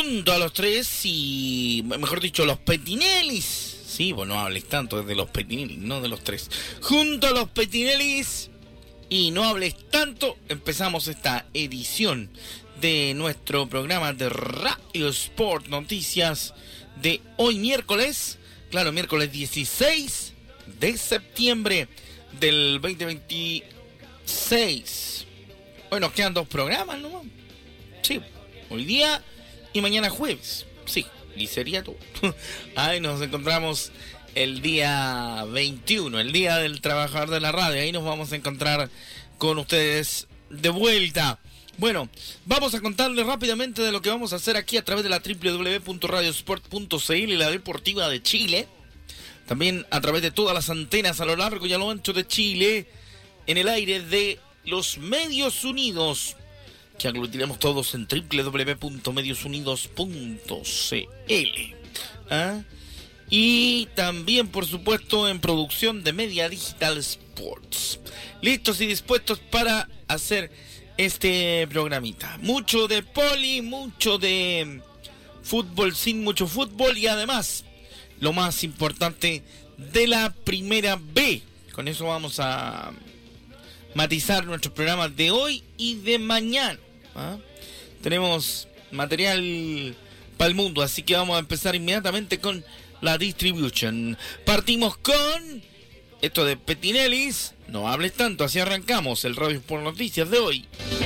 junto a los tres y, mejor dicho, los Petinellis. Sí, vos no hables tanto, es de los Petinellis, no de los tres. Junto a los Petinellis y no hables tanto, empezamos esta edición de nuestro programa de Radio Sport Noticias de hoy miércoles. Claro, miércoles 16 de septiembre del 2026. Hoy nos quedan 2 programas, ¿no? Sí, hoy día y mañana jueves. Sí, y sería todo. Ahí nos encontramos el día 21, el día del trabajador de la radio. Ahí nos vamos a encontrar con ustedes de vuelta. Bueno, vamos a contarles rápidamente de lo que vamos a hacer aquí a través de la www.radiosport.cl, la deportiva de Chile. También a través de todas las antenas a lo largo y a lo ancho de Chile, en el aire de los Medios Unidos, que aglutinamos todos en www.mediosunidos.cl. ¿Ah? Y también, por supuesto, en producción de Media Digital Sports. Listos y dispuestos para hacer este programita. Mucho de poli, mucho de fútbol sin mucho fútbol y además lo más importante de la primera B. Con eso vamos a matizar nuestros programas de hoy y de mañana. ¿Ah? Tenemos material para el mundo, así que vamos a empezar inmediatamente con la distribution. Partimos con esto de Petinellis. No hables tanto, así arrancamos el Radio Sport Noticias de hoy.